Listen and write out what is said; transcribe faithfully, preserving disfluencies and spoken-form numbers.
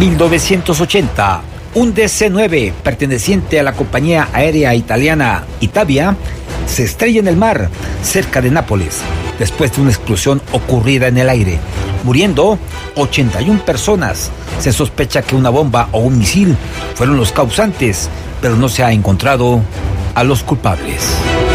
mil novecientos ochenta, un D C nueve perteneciente a la compañía aérea italiana Itavia se estrella en el mar cerca de Nápoles después de una explosión ocurrida en el aire, muriendo ochenta y una personas. Se sospecha que una bomba o un misil fueron los causantes, pero no se ha encontrado a los culpables.